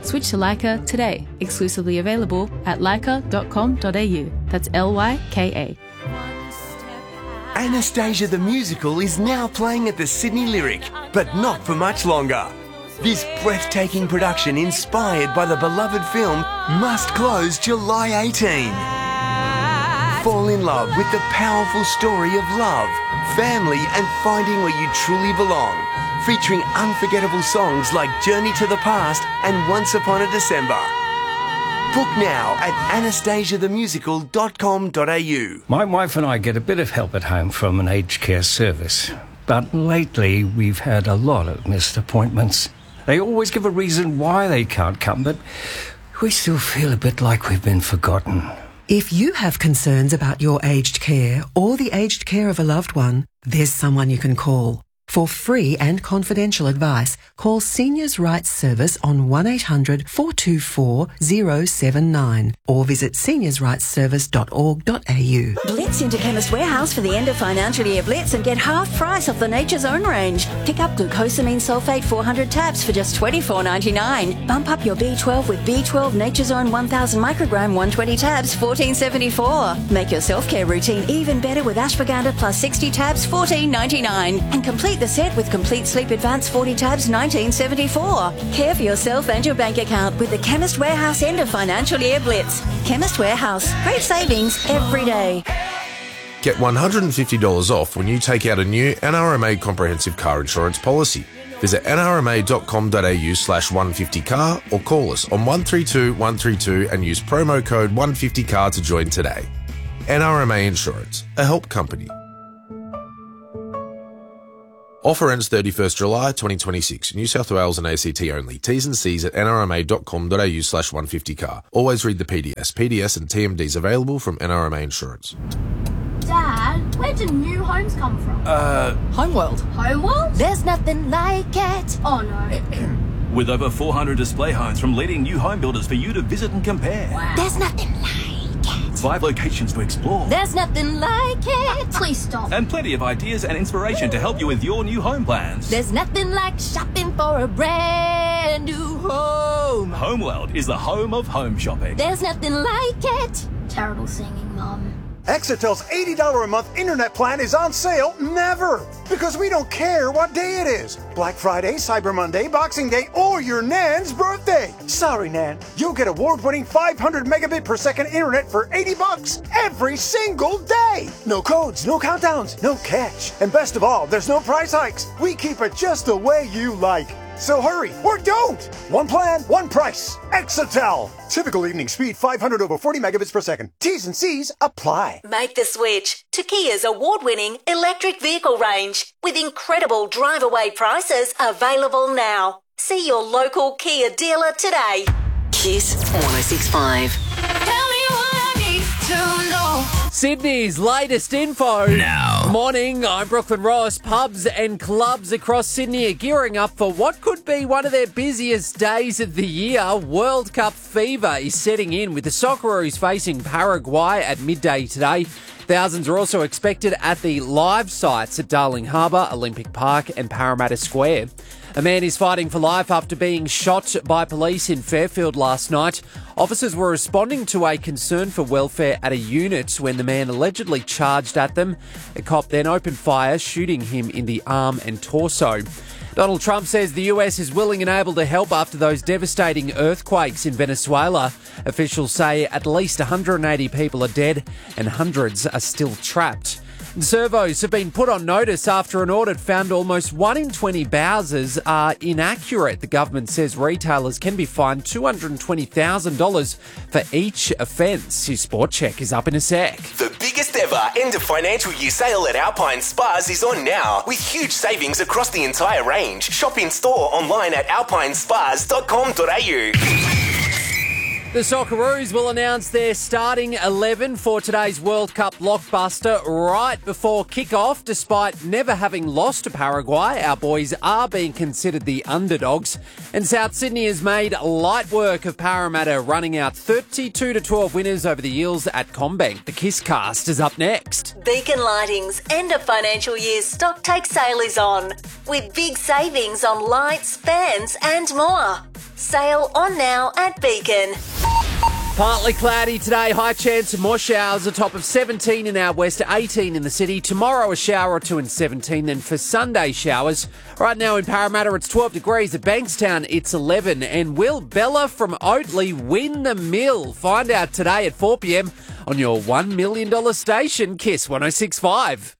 Switch to Leica today. Exclusively available at leica.com.au. That's Lyka. Anastasia the Musical is now playing at the Sydney Lyric, but not for much longer. This breathtaking production, inspired by the beloved film, must close July 18. Fall in love with the powerful story of love, family and finding where you truly belong. Featuring unforgettable songs like Journey to the Past and Once Upon a December. Book now at anastasiathemusical.com.au. My wife and I get a bit of help at home from an aged care service. But lately we've had a lot of missed appointments. They always give a reason why they can't come, but we still feel a bit like we've been forgotten. If you have concerns about your aged care or the aged care of a loved one, there's someone you can call. For free and confidential advice, call Seniors' Rights Service on 1-800-424-079 or visit seniorsrightsservice.org.au. Blitz into Chemist Warehouse for the end of financial year Blitz and get half price off the Nature's Own range. Pick up glucosamine sulfate 400 tabs for just $24.99. Bump up your B12 with B12 Nature's Own 1000 microgram 120 tabs, $14.74. Make your self-care routine even better with ashwagandha plus 60 tabs, $14.99. And complete the set with Complete Sleep Advance 40 tabs, $19.74. Care for yourself and your bank account with the Chemist Warehouse end of financial year Blitz. Chemist Warehouse. Great savings every day. Get $150 off when you take out a new NRMA comprehensive car insurance policy. Visit nrma.com.au/150car or call us on 132 132 and use promo code 150car to join today. NRMA Insurance, a help company. Offer ends 31st July 2026. New South Wales and ACT only. T's and C's at nrma.com.au/150car. Always read the PDS. PDS and TMDs available from NRMA Insurance. Dad, where do new homes come from? Homeworld. Homeworld? There's nothing like it. Oh no. With over 400 display homes from leading new home builders for you to visit and compare. Wow. There's nothing like it. 5 locations to explore. There's nothing like it. Please stop. And plenty of ideas and inspiration to help you with your new home plans. There's nothing like shopping for a brand new home. Homeworld is the home of home shopping. There's nothing like it. Terrible singing, Mum. Exetel's $80 a month internet plan is on sale never, because we don't care what day it is. Black Friday, Cyber Monday, Boxing Day, or your Nan's birthday. Sorry, Nan. You'll get award-winning 500 megabit per second internet for $80 every single day. No codes, no countdowns, no catch. And best of all, there's no price hikes. We keep it just the way you like. So hurry, or don't! One plan, one price. Exetel. Typical evening speed 500 over 40 megabits per second. T's and C's apply. Make the switch to Kia's award-winning electric vehicle range with incredible drive-away prices available now. See your local Kia dealer today. Kiss 106.5. Tell me what I need to know. Sydney's latest info. Now. Morning, I'm Brooklyn Ross. Pubs and clubs across Sydney are gearing up for what could be one of their busiest days of the year. World Cup fever is setting in with the Socceroos facing Paraguay at midday today. Thousands are also expected at the live sites at Darling Harbour, Olympic Park and Parramatta Square. A man is fighting for life after being shot by police in Fairfield last night. Officers were responding to a concern for welfare at a unit when the man allegedly charged at them. A cop then opened fire, shooting him in the arm and torso. Donald Trump says the US is willing and able to help after those devastating earthquakes in Venezuela. Officials say at least 180 people are dead and hundreds are still trapped. Servos have been put on notice after an audit found almost 1 in 20 Bowsers are inaccurate. The government says retailers can be fined $220,000 for each offence. His Sport Check is up in a sec. The biggest ever end of financial year sale at Alpine Spas is on now, with huge savings across the entire range. Shop in store, online at alpinespas.com.au. The Socceroos will announce their starting 11 for today's World Cup blockbuster right before kick-off. Despite never having lost to Paraguay, our boys are being considered the underdogs. And South Sydney has made light work of Parramatta, running out 32-12 winners over the Eels at CommBank. The Kiss Cast is up next. Beacon Lighting's end of financial year stock take sale is on, with big savings on lights, fans and more. Sale on now at Beacon. Partly cloudy today, high chance of more showers, a top of 17 in our west, 18 in the city. Tomorrow a shower or two in 17, then for Sunday showers. Right now in Parramatta it's 12 degrees, at Bankstown it's 11. And will Bella from Oatley win the mill? Find out today at 4pm on your $1 million station, Kiss 106.5.